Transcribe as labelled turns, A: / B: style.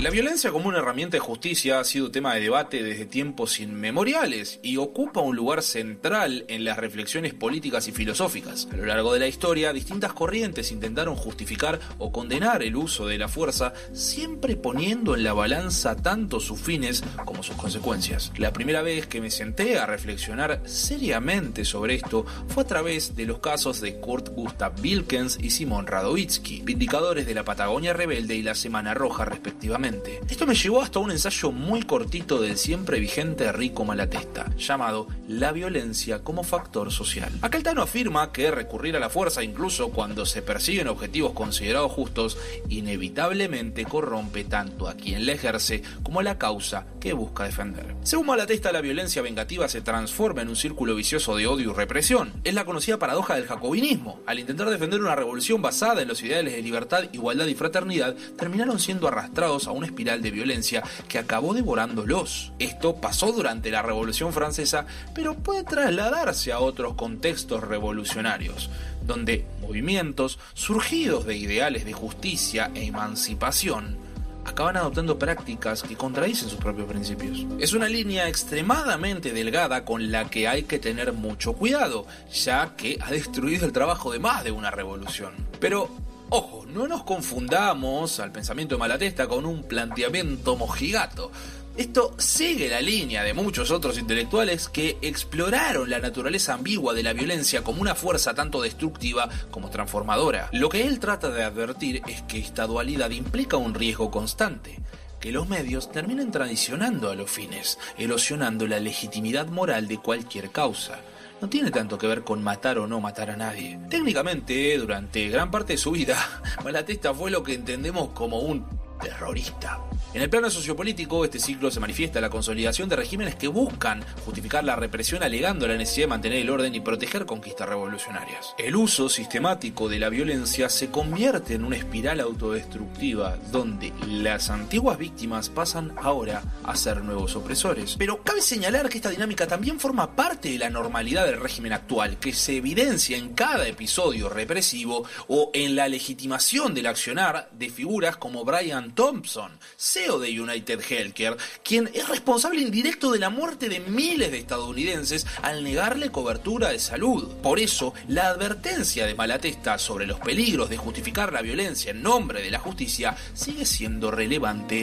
A: La violencia como una herramienta de justicia ha sido tema de debate desde tiempos inmemoriales y ocupa un lugar central en las reflexiones políticas y filosóficas. A lo largo de la historia, distintas corrientes intentaron justificar o condenar el uso de la fuerza, siempre poniendo en la balanza tanto sus fines como sus consecuencias. La primera vez que me senté a reflexionar seriamente sobre esto fue a través de los casos de Kurt Gustav Wilkens y Simón Radowitzki, vindicadores de la Patagonia Rebelde y la Semana Roja respectivamente. Esto me llevó hasta un ensayo muy cortito del siempre vigente Rico Malatesta, llamado La violencia como factor social. Acá el Tano afirma que recurrir a la fuerza, incluso cuando se persiguen objetivos considerados justos, inevitablemente corrompe tanto a quien la ejerce como a la causa que busca defender. Según Malatesta, la violencia vengativa se transforma en un círculo vicioso de odio y represión. Es la conocida paradoja del jacobinismo. Al intentar defender una revolución basada en los ideales de libertad, igualdad y fraternidad, terminaron siendo arrastrados a una espiral de violencia que acabó devorándolos. Esto pasó durante la Revolución Francesa, pero puede trasladarse a otros contextos revolucionarios, donde movimientos surgidos de ideales de justicia e emancipación acaban adoptando prácticas que contradicen sus propios principios. Es una línea extremadamente delgada con la que hay que tener mucho cuidado, ya que ha destruido el trabajo de más de una revolución. Pero ojo, no nos confundamos al pensamiento de Malatesta con un planteamiento mojigato. Esto sigue la línea de muchos otros intelectuales que exploraron la naturaleza ambigua de la violencia como una fuerza tanto destructiva como transformadora. Lo que él trata de advertir es que esta dualidad implica un riesgo constante, que los medios terminen traicionando a los fines, erosionando la legitimidad moral de cualquier causa. No tiene tanto que ver con matar o no matar a nadie. Técnicamente, durante gran parte de su vida, Malatesta fue lo que entendemos como un terrorista. En el plano sociopolítico, este ciclo se manifiesta en la consolidación de regímenes que buscan justificar la represión alegando la necesidad de mantener el orden y proteger conquistas revolucionarias. El uso sistemático de la violencia se convierte en una espiral autodestructiva donde las antiguas víctimas pasan ahora a ser nuevos opresores. Pero cabe señalar que esta dinámica también forma parte de la normalidad del régimen actual, que se evidencia en cada episodio represivo o en la legitimación del accionar de figuras como Brian Thompson, CEO de United Healthcare, quien es responsable indirecto de la muerte de miles de estadounidenses al negarle cobertura de salud. Por eso, la advertencia de Malatesta sobre los peligros de justificar la violencia en nombre de la justicia sigue siendo relevante